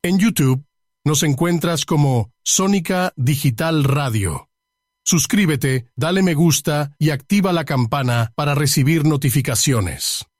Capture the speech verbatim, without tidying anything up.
En YouTube nos encuentras como Sónica Digital Radio. Suscríbete, dale me gusta y activa la campana para recibir notificaciones.